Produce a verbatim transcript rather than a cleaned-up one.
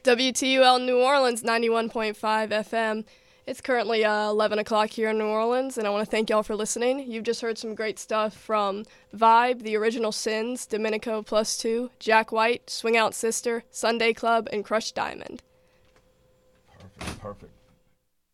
W T U L New Orleans, ninety-one point five F M. It's currently uh, eleven o'clock here in New Orleans, and I want to thank y'all for listening. You've just heard some great stuff from Vibe, The Original Sins, Domenico Plus Two, Jack White, Swing Out Sister, Sunday Club, and Crushed Diamond. Perfect, perfect.